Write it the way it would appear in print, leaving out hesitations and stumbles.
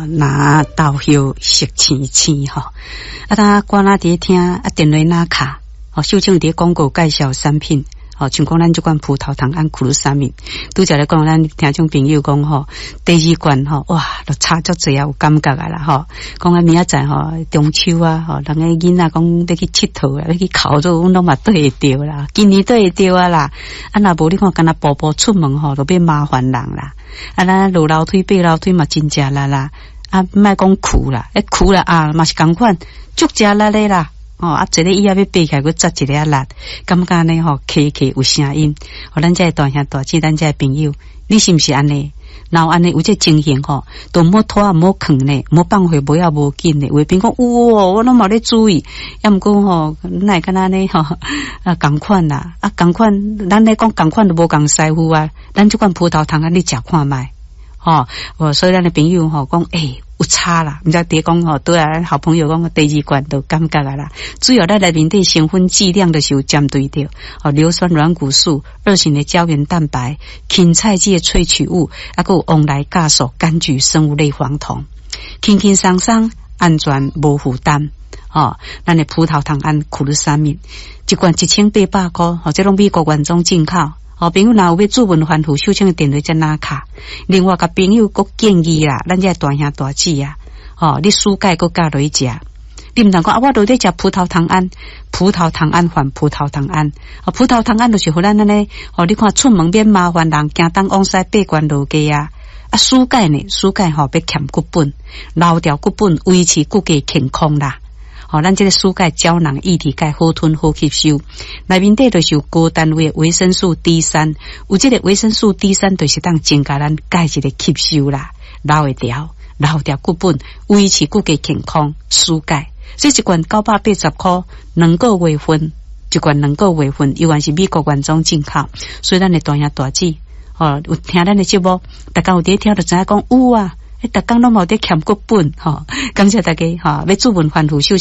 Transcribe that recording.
拿稻叶食青青吼，他歌仔伫听电话那卡，秀清伫广告介绍产品。像讲咱这款葡萄糖胺库鲁沙敏，拄则咧讲咱听众朋友讲第二罐哇，都差足济啊，有感觉啊啦讲明仔载中秋啊人个囡仔讲要去佚佗啊，要去考咗，阮拢嘛对会着啦，今年对会着啊啦，若无你看敢若步步出门都变麻烦人啦，咱落楼梯爬楼梯嘛真正啦，莫讲苦啦，苦啦嘛是共款，足食力咧啦。一个以后要爬起来，佮扎一个力，感觉呢咳有声音。咱这大兄大姐，咱这朋友，你是不是安尼？然后安尼有这情形都莫拖莫扛呢，莫放回不要无紧呢。为边讲我拢冇咧注意，要毋过那会敢若呢共款啦，共款，咱咧讲共款都无共师傅啊。咱这款葡萄糖你食看卖，所以咱的朋友讲有差啦，毋知第讲对啊，好朋友讲第二罐都感觉啊啦。主要咱内面的成分剂量就是有针对着硫酸软骨素、2型的胶原蛋白、芹菜剂的萃取物，还有旺来酵素、柑橘生物类黄酮，轻轻松松、安全无负担。咱的葡萄糖胺库鲁沙敏一罐1800块，这拢美国原装进口。朋友若有要主文反复秀清的电话在哪卡？另外，甲朋友佫建议啦，咱这大兄大姐你暑假佫加落去食，你毋通讲我都在食葡萄糖胺，葡萄糖胺换葡萄糖胺，葡萄糖胺就是互咱安尼，你看出门免麻烦人，行东往西爬关路街啊。暑假呢，要欠骨本，留掉骨本，维持骨骼健康啦。咱这个暑假胶囊液体钙好吞好吸收，内面底就是有高单位的维生素 D3， 有这个维生素 D3就是当增加咱钙质的吸收啦，留掉骨本，维持骨骼健康。暑假，这一罐980块，2个月份，一罐2个月份，又还是美国原装进口，所以咱的大兄大姐，有听咱的节目，大家有伫听就知影讲有啊。逐工拢无得欠骨本，感谢大家要主文反复秀。